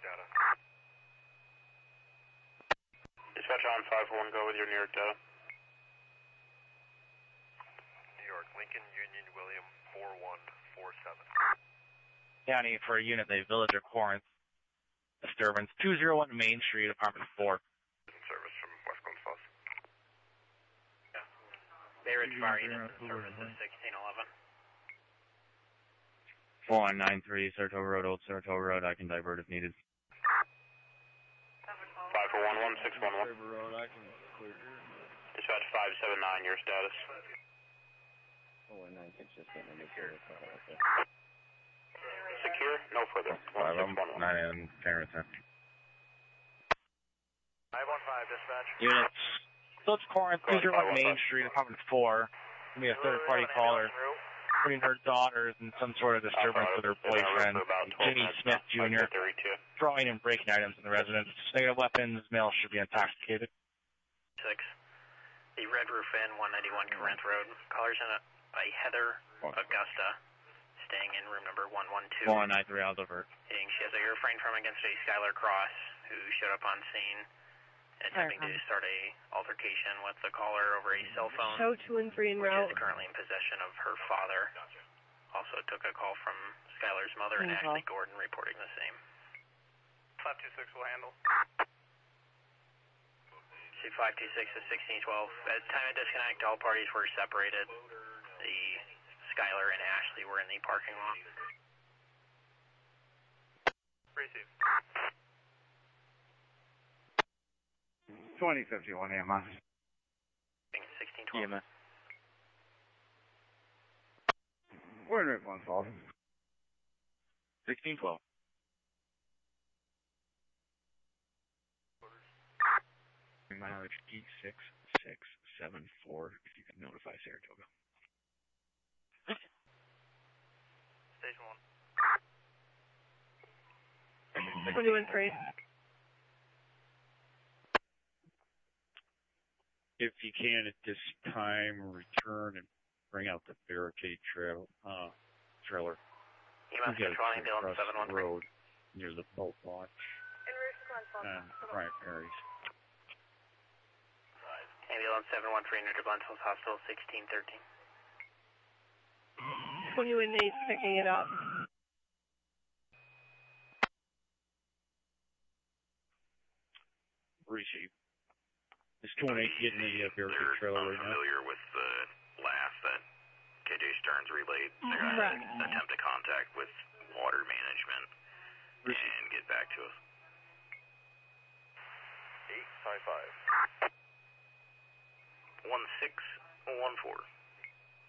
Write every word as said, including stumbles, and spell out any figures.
data. Dispatch on five one, go with your New York data. New York, Lincoln, Union, William, four one four seven. County for a unit, they Village of Corinth. Disturbance, two oh one Main Street, apartment four. Service from West Gonzales. Bay Ridge Fire Unit, service is sixteen eleven. four one nine three, Saratoga Road, Old Saratoga Road, I can divert if needed. five four one one six one one. Road, I can clear. Dispatch five seven nine, your status. Oh, one nine six just getting into secure. Secure, no further. five one nine and Terrence. five one five, dispatch. Units, Village of Corinth, two oh one Main Street, apartment four. Give me a third party caller. Putting her daughters in some sort of disturbance with her boyfriend, Jimmy Smith Junior Throwing and breaking items in the residence. Negative weapons, male should be intoxicated. Six. The Red Roof Inn, one ninety-one Corinth Road. Callers in a, a Heather Augusta, staying in room number one one two. four one nine three, I'll divert. She has a refrain from against a Skylar Cross, who showed up on scene, attempting to start a altercation with the caller over a cell phone. Show two and three en route. Which is currently in possession of her father. Also took a call from Skylar's mother and Ashley Gordon reporting the same. five two six will handle. C five two six is sixteen twelve. At the time of disconnect, all parties were separated. The Skylar and Ashley were in the parking lot. Receive. twenty fifty-one A M I. sixteen twelve. E M S. We're in one twelve. sixteen twelve. Mileage E six six seven four, if you can notify Saratoga. Station one. twenty-one three. If you can at this time, return and bring out the barricade trail, uh, trailer. You must be controlling Ambulance seven one three. Road near the boat launch and primaries. Ambulance seven one three, New Glen Hills Hospital, sixteen thirteen. twenty-one eight, picking it up. Receive. Is two one eight getting the uh, barricade trailer right now? Familiar with the last that K J Stearns relayed. They're going Right. to attempt to contact with water management Receive. and get back to us. eight five five. one six one four.